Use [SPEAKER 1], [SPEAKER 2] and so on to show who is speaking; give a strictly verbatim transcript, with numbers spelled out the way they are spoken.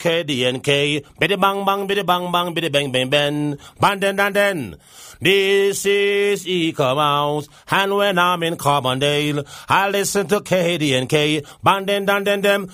[SPEAKER 1] K D N K, biddy bang bang, biddy bang bang, biddy bang bang bang, banden dan den. This is Eco Mouse, and when I'm in Carbondale, I listen to K D N K, banden dan den dem.